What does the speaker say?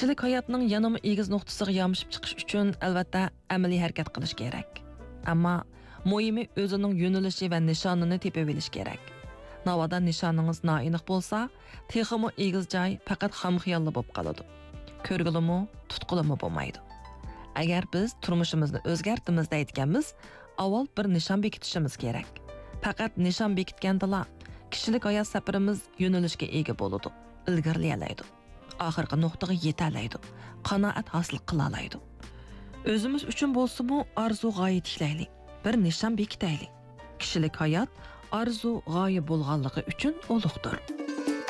Kishilik hayotning yanama egiz nuqtasiga yamishib chiqish uchun albatta amaliy harakat qilish kerak. Ammo muhimi o'zining yo'nalishi va nishonini tepib olish kerak. Navada nishoningiz noaniq bo'lsa, texmo egiz joy faqat xomxiyolli bo'lib qoladi. Ko'rgilimi, tutqilimi bo'lmaydi. Agar biz turmushimizni o'zgartimiz deyotganmiz, avval bir nishon bekitishimiz kerak. Faqat nishon bekitgandala kishilik hayot safarimiz yo'nalishga ega bo'ladi, ilgarilaydi. Oxirgi nuqtaga yetalaydi, qanoat hosil qila oladi. O'zimiz uchun bo'lsa-mu arzu g'oya tiklaylik, bir nishon bekitaylik. Kishilik hayot arzu g'oya bo'lganligi uchun ulug'dir.